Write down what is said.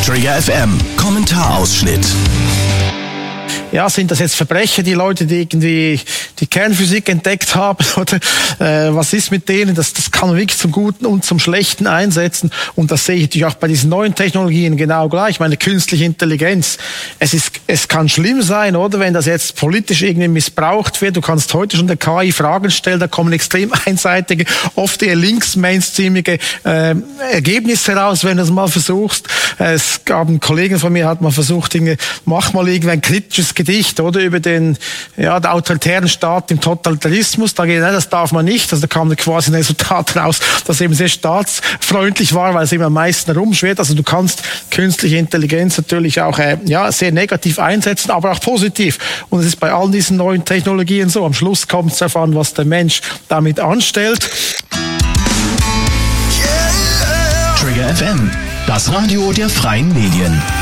Trigger FM Kommentarausschnitt. Ja, sind das jetzt Verbrecher, die Leute, die irgendwie die Kernphysik entdeckt haben? Oder was ist mit denen? Das kann man wirklich zum Guten und zum Schlechten einsetzen. Und das sehe ich natürlich auch bei diesen neuen Technologien genau gleich. Ich meine, künstliche Intelligenz. Es kann schlimm sein, oder? Wenn das jetzt politisch irgendwie missbraucht wird. Du kannst heute schon der KI Fragen stellen, da kommen extrem einseitige, oft eher links-mainstreamige Ergebnisse heraus, wenn du es mal versuchst. Es gab einen Kollegen von mir, hat mal versucht, mach mal irgendwie ein kritisches Gedicht, oder, über den autoritären Staat im Totalitarismus. Da geht, nein, das darf man nicht. Also da kam quasi ein Resultat raus, das eben sehr staatsfreundlich war, weil es eben am meisten herumschwirrt. Also du kannst künstliche Intelligenz natürlich auch sehr negativ einsetzen, aber auch positiv. Und es ist bei all diesen neuen Technologien so. Am Schluss kommt es darauf an, was der Mensch damit anstellt. Trigger FM, das Radio der freien Medien.